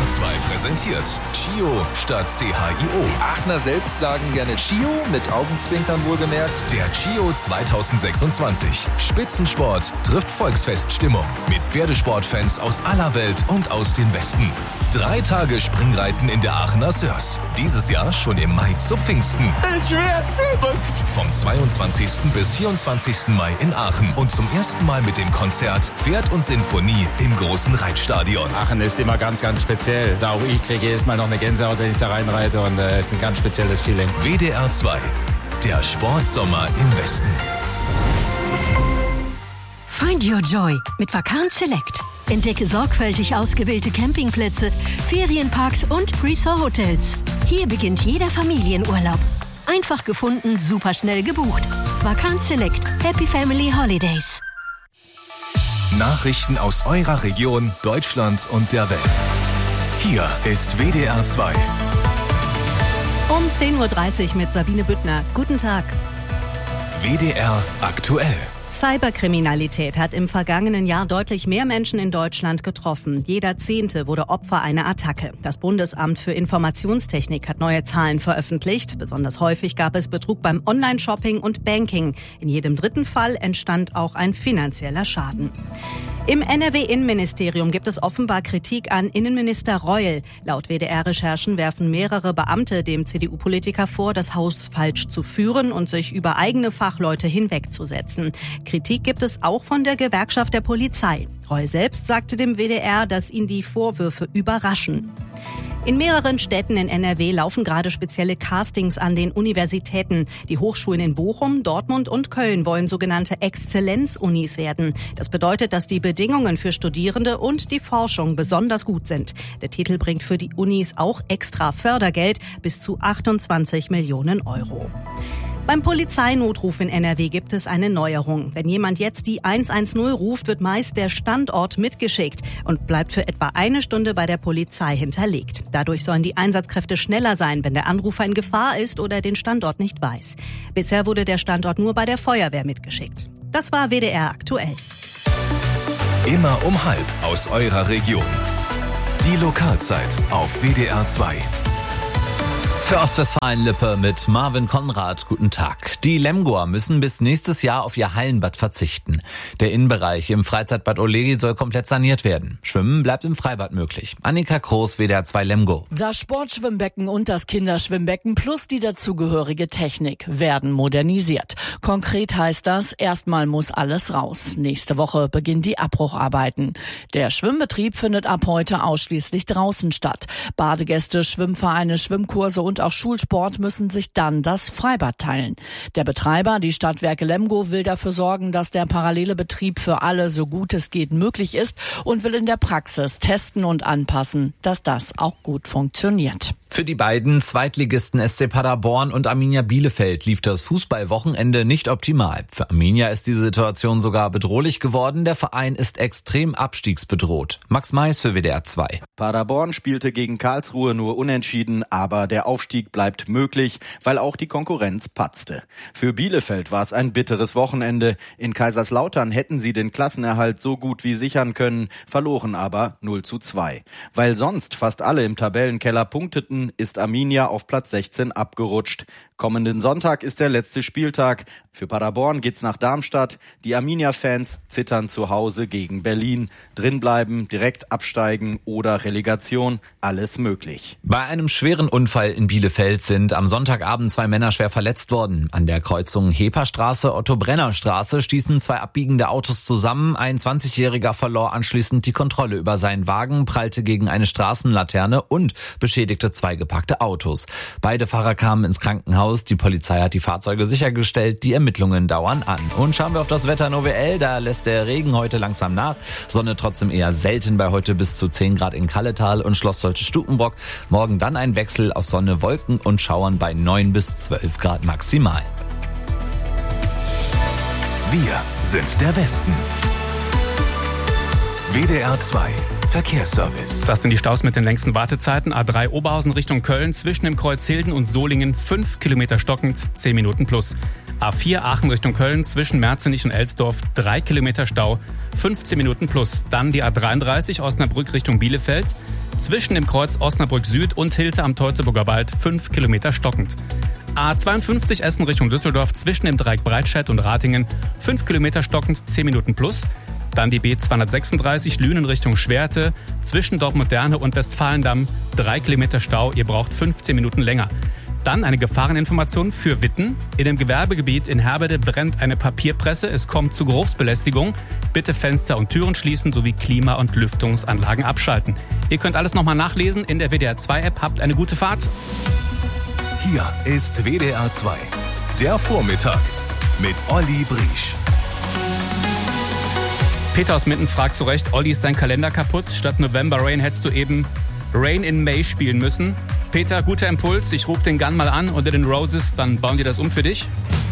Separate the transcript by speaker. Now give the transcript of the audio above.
Speaker 1: 2 präsentiert CHIO statt CHIO.
Speaker 2: Die Aachener selbst sagen gerne CHIO, mit Augenzwinkern wohlgemerkt.
Speaker 1: Der CHIO 2026. Spitzensport trifft Volksfeststimmung. Mit Pferdesportfans aus aller Welt und aus den Westen. 3 Tage Springreiten in der Aachener Sörs. Dieses Jahr schon im Mai zu Pfingsten.
Speaker 2: Ich werde verrückt.
Speaker 1: Vom 22. bis 24. Mai in Aachen. Und zum ersten Mal mit dem Konzert Pferd und Sinfonie im großen Reitstadion.
Speaker 3: Aachen ist immer ganz, ganz speziell. Auch ich kriege jedes Mal noch eine Gänsehaut, wenn ich da reinreite. Und es ist ein ganz spezielles Feeling.
Speaker 1: WDR 2. Der Sportsommer im Westen.
Speaker 4: Find your joy mit Vacanz Select. Entdecke sorgfältig ausgewählte Campingplätze, Ferienparks und Resort-Hotels. Hier beginnt jeder Familienurlaub. Einfach gefunden, super schnell gebucht. Vacanz Select. Happy Family Holidays.
Speaker 1: Nachrichten aus eurer Region, Deutschland und der Welt. Hier ist WDR 2.
Speaker 5: Um 10.30 Uhr mit Sabine Büttner. Guten Tag.
Speaker 1: WDR aktuell.
Speaker 5: Cyberkriminalität hat im vergangenen Jahr deutlich mehr Menschen in Deutschland getroffen. Jeder 10. wurde Opfer einer Attacke. Das Bundesamt für Informationstechnik hat neue Zahlen veröffentlicht. Besonders häufig gab es Betrug beim Online-Shopping und Banking. In jedem 3. Fall entstand auch ein finanzieller Schaden. Im NRW-Innenministerium gibt es offenbar Kritik an Innenminister Reul. Laut WDR-Recherchen werfen mehrere Beamte dem CDU-Politiker vor, das Haus falsch zu führen und sich über eigene Fachleute hinwegzusetzen. Kritik gibt es auch von der Gewerkschaft der Polizei. Reul selbst sagte dem WDR, dass ihn die Vorwürfe überraschen. In mehreren Städten in NRW laufen gerade spezielle Castings an den Universitäten. Die Hochschulen in Bochum, Dortmund und Köln wollen sogenannte Exzellenzunis werden. Das bedeutet, dass die Bedingungen für Studierende und die Forschung besonders gut sind. Der Titel bringt für die Unis auch extra Fördergeld bis zu 28 Millionen Euro. Beim Polizeinotruf in NRW gibt es eine Neuerung. Wenn jemand jetzt die 110 ruft, wird meist der Standort mitgeschickt und bleibt für etwa eine Stunde bei der Polizei hinterlegt. Dadurch sollen die Einsatzkräfte schneller sein, wenn der Anrufer in Gefahr ist oder den Standort nicht weiß. Bisher wurde der Standort nur bei der Feuerwehr mitgeschickt. Das war WDR aktuell.
Speaker 1: Immer um 12:30 aus eurer Region. Die Lokalzeit auf WDR 2.
Speaker 6: Für Ostwestfalen-Lippe mit Marvin Konrad, guten Tag. Die Lemgoer müssen bis nächstes Jahr auf ihr Hallenbad verzichten. Der Innenbereich im Freizeitbad Olegi soll komplett saniert werden. Schwimmen bleibt im Freibad möglich. Annika Kroos, WDR 2 Lemgo.
Speaker 7: Das Sportschwimmbecken und das Kinderschwimmbecken plus die dazugehörige Technik werden modernisiert. Konkret heißt das, erstmal muss alles raus. Nächste Woche beginnen die Abbrucharbeiten. Der Schwimmbetrieb findet ab heute ausschließlich draußen statt. Badegäste, Schwimmvereine, Schwimmkurse und auch Schulsport müssen sich dann das Freibad teilen. Der Betreiber, die Stadtwerke Lemgo, will dafür sorgen, dass der parallele Betrieb für alle so gut es geht möglich ist und will in der Praxis testen und anpassen, dass das auch gut funktioniert.
Speaker 6: Für die beiden Zweitligisten SC Paderborn und Arminia Bielefeld lief das Fußballwochenende nicht optimal. Für Arminia ist die Situation sogar bedrohlich geworden. Der Verein ist extrem abstiegsbedroht. Max Mais für WDR 2.
Speaker 8: Paderborn spielte gegen Karlsruhe nur unentschieden, aber der Aufstieg bleibt möglich, weil auch die Konkurrenz patzte. Für Bielefeld war es ein bitteres Wochenende. In Kaiserslautern hätten sie den Klassenerhalt so gut wie sichern können, verloren aber 0:2. Weil sonst fast alle im Tabellenkeller punkteten, ist Arminia auf Platz 16 abgerutscht. Kommenden Sonntag ist der letzte Spieltag. Für Paderborn geht's nach Darmstadt. Die Arminia-Fans zittern zu Hause gegen Berlin. Drinbleiben, direkt absteigen oder Relegation, alles möglich.
Speaker 6: Bei einem schweren Unfall in Bielefeld sind am Sonntagabend 2 Männer schwer verletzt worden. An der Kreuzung Heperstraße, Otto-Brenner-Straße stießen 2 abbiegende Autos zusammen. Ein 20-Jähriger verlor anschließend die Kontrolle über seinen Wagen, prallte gegen eine Straßenlaterne und beschädigte 2 geparkte Autos. Beide Fahrer kamen ins Krankenhaus. Die Polizei hat die Fahrzeuge sichergestellt. Die Ermittlungen dauern an. Und schauen wir auf das Wetter in OWL. Da lässt der Regen heute langsam nach. Sonne trotzdem eher selten bei heute bis zu 10 Grad in Kalletal und Schloss Stukenbrock. Morgen dann ein Wechsel aus Sonne, Wolken und Schauern bei 9 bis 12 Grad maximal.
Speaker 1: Wir sind der Westen. WDR 2 Verkehrsservice.
Speaker 9: Das sind die Staus mit den längsten Wartezeiten. A3 Oberhausen Richtung Köln zwischen dem Kreuz Hilden und Solingen 5 Kilometer stockend, 10 Minuten plus. A4 Aachen Richtung Köln zwischen Merzenich und Elsdorf 3 Kilometer Stau, 15 Minuten plus. Dann die A33 Osnabrück Richtung Bielefeld zwischen dem Kreuz Osnabrück Süd und Hilter am Teutoburger Wald 5 Kilometer stockend. A52 Essen Richtung Düsseldorf zwischen dem Dreieck Breitscheid und Ratingen 5 Kilometer stockend, 10 Minuten plus. Dann die B236 Lünen Richtung Schwerte zwischen Dortmund-Derne und Westfalendamm 3 Kilometer Stau, ihr braucht 15 Minuten länger. Dann eine Gefahreninformation für Witten. In dem Gewerbegebiet in Herbede brennt eine Papierpresse. Es kommt zu Geruchsbelästigung. Bitte Fenster und Türen schließen sowie Klima- und Lüftungsanlagen abschalten. Ihr könnt alles nochmal nachlesen in der WDR 2 App. Habt eine gute Fahrt.
Speaker 1: Hier ist WDR 2, der Vormittag mit Olli Briesch.
Speaker 9: Peter aus Minden fragt zu Recht, Olli, ist dein Kalender kaputt? Statt November Rain hättest du eben Rain in May spielen müssen. Peter, guter Impuls. Ich rufe den Gun mal an unter den Roses, dann bauen die das um für dich.